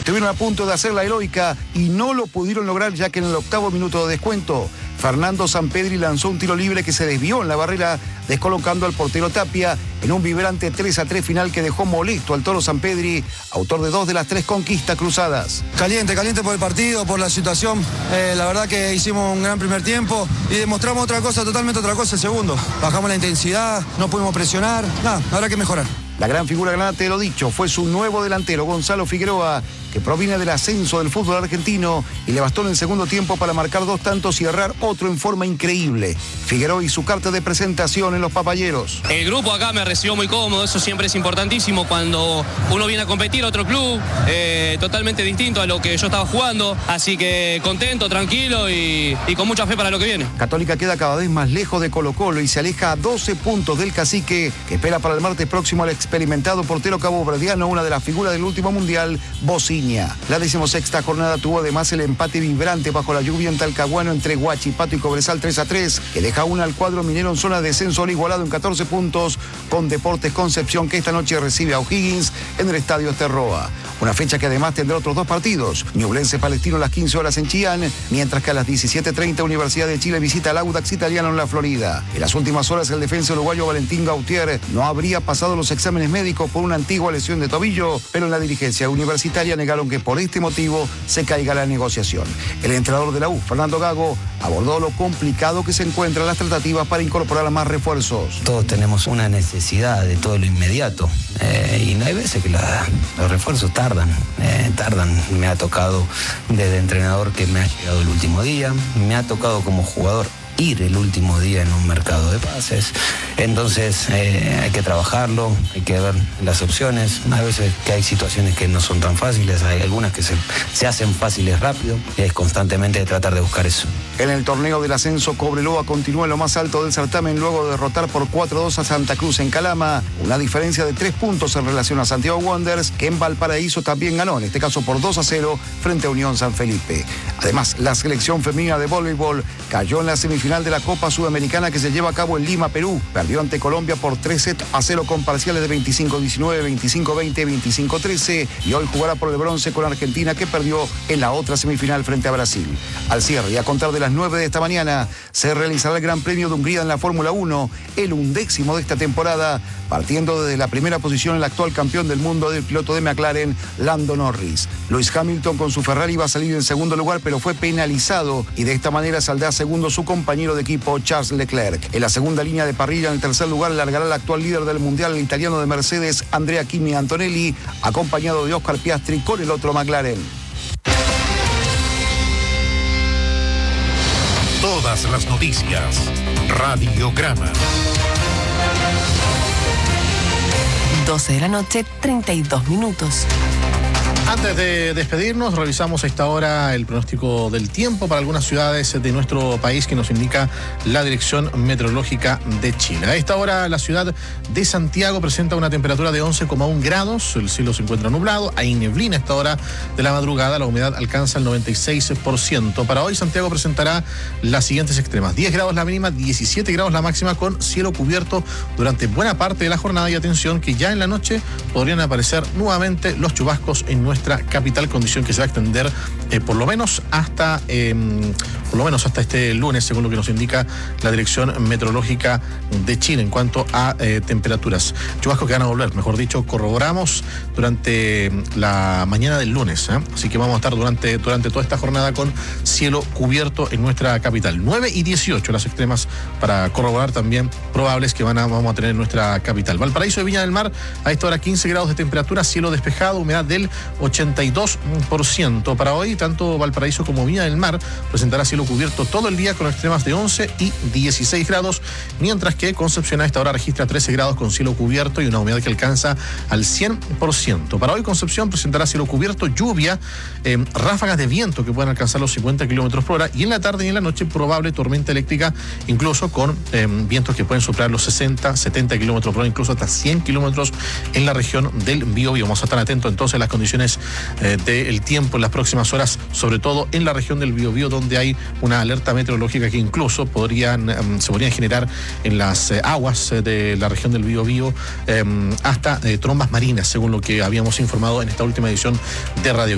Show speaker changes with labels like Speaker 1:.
Speaker 1: estuvieron a punto de hacer la heroica y no lo pudieron lograr, ya que en el 8º minuto de descuento, Fernando Sampedri lanzó un tiro libre que se desvió en la barrera, descolocando al portero Tapia en un vibrante 3-3 final que dejó molesto al Toro Sampedri, autor de 2 de las 3 conquistas cruzadas.
Speaker 2: Caliente por el partido, por la situación. La verdad que hicimos un gran primer tiempo y demostramos totalmente otra cosa el segundo. Bajamos la intensidad, no pudimos presionar, habrá que mejorar.
Speaker 1: La gran figura granate, lo dicho, fue su nuevo delantero, Gonzalo Figueroa, que proviene del ascenso del fútbol argentino y le bastó en el segundo tiempo para marcar 2 tantos y errar otro en forma increíble. Figueroa y su carta de presentación en los Papayeros.
Speaker 3: El grupo acá me recibió muy cómodo, eso siempre es importantísimo cuando uno viene a competir a otro club, totalmente distinto a lo que yo estaba jugando, así que contento, tranquilo y con mucha fe para lo que viene.
Speaker 1: Católica queda cada vez más lejos de Colo-Colo y se aleja a 12 puntos del Cacique, que espera para el martes próximo al experimentado portero caboverdiano, una de las figuras del último mundial, Bociña. La 16ª jornada tuvo además el empate vibrante bajo la lluvia en Talcahuano entre Huachipato y Cobresal 3-3, que deja una al cuadro minero en zona de descenso igualado en 14 puntos, con Deportes Concepción, que esta noche recibe a O'Higgins en el Estadio Esterroa. Una fecha que además tendrá otros 2 partidos. Ñublense Palestino a las 15 horas en Chillán, mientras que a las 17:30 Universidad de Chile visita al Audax Italiano en la Florida. En las últimas horas el defensa uruguayo Valentín Gautier no habría pasado los exámenes médicos por una antigua lesión de tobillo, pero en la dirigencia universitaria negaron que por este motivo se caiga la negociación. El entrenador de la U, Fernando Gago, abordó lo complicado que se encuentran las tratativas para incorporar a más refuerzos.
Speaker 4: Todos tenemos una necesidad de todo lo inmediato y no hay veces que los refuerzos tardan. Me ha tocado desde entrenador que me ha llegado el último día, me ha tocado como jugador ir el último día en un mercado de pases. Entonces hay que trabajarlo, hay que ver las opciones. A veces que hay situaciones que no son tan fáciles, hay algunas que se hacen fáciles rápido, y es constantemente tratar de buscar eso.
Speaker 1: En el torneo del ascenso, Cobreloa continúa en lo más alto del certamen luego de derrotar por 4-2 a Santa Cruz en Calama, una diferencia de 3 puntos en relación a Santiago Wanderers, que en Valparaíso también ganó, en este caso por 2-0 frente a Unión San Felipe. Además, la selección femenina de voleibol cayó en la semifinal de la Copa Sudamericana que se lleva a cabo en Lima, Perú. Perdió ante Colombia por 3-0 con parciales de 25-19, 25-20, 25-13 y hoy jugará por el bronce con Argentina, que perdió en la otra semifinal frente a Brasil. Al cierre y a contar de las 9 de esta mañana se realizará el Gran Premio de Hungría en la Fórmula 1, el 11º de esta temporada, partiendo desde la primera posición el actual campeón del mundo del piloto de McLaren, Lando Norris. Lewis Hamilton con su Ferrari va a salir en segundo lugar, pero fue penalizado y de esta manera saldrá segundo su compañero de equipo Charles Leclerc. En la segunda línea de parrilla, en el tercer lugar, largará el actual líder del mundial, el italiano de Mercedes, Andrea Kimi Antonelli, acompañado de Oscar Piastri con el otro McLaren.
Speaker 5: Todas las noticias, Radiograma.
Speaker 6: 12 de la noche, 32 minutos.
Speaker 7: Antes de despedirnos, revisamos a esta hora el pronóstico del tiempo para algunas ciudades de nuestro país que nos indica la Dirección Meteorológica de Chile. A esta hora, la ciudad de Santiago presenta una temperatura de 11,1 grados, el cielo se encuentra nublado, hay neblina a esta hora de la madrugada, la humedad alcanza el 96%. Para hoy, Santiago presentará las siguientes extremas: 10 grados la mínima, 17 grados la máxima, con cielo cubierto durante buena parte de la jornada, y atención que ya en la noche podrían aparecer nuevamente los chubascos en nuestra capital, condición que se va a extender por lo menos hasta este lunes, según lo que nos indica la Dirección Meteorológica de Chile en cuanto a temperaturas. Chubascos que van a volver, mejor dicho, corroboramos durante la mañana del lunes, así que vamos a estar durante toda esta jornada con cielo cubierto en nuestra capital. 9 y 18 las extremas para corroborar también probables que vamos a tener en nuestra capital. Valparaíso y Viña del Mar, a esta hora 15 grados de temperatura, cielo despejado, humedad del 82%. Para hoy, tanto Valparaíso como Viña del Mar presentará cielo cubierto todo el día con extremas de 11 y 16 grados, mientras que Concepción a esta hora registra 13 grados con cielo cubierto y una humedad que alcanza al 100%. Para hoy, Concepción presentará cielo cubierto, lluvia, ráfagas de viento que pueden alcanzar los 50 kilómetros por hora, y en la tarde y en la noche probable tormenta eléctrica, incluso con vientos que pueden superar los 60, 70 kilómetros por hora, incluso hasta 100 kilómetros en la región del Biobío. Vamos a estar atentos entonces a las condiciones del tiempo en las próximas horas, sobre todo en la región del Biobío, donde hay una alerta meteorológica que incluso se podrían generar en las aguas de la región del Biobío hasta trombas marinas, según lo que habíamos informado en esta última edición de Radio.